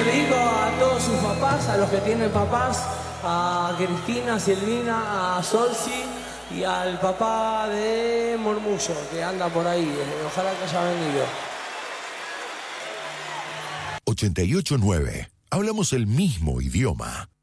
le digo a todos sus papás, a los que tienen papás, a Cristina, a Silvina, a Solsi y al papá de Murmullo, que anda por ahí. Ojalá que haya venido. 88.9. Hablamos el mismo idioma.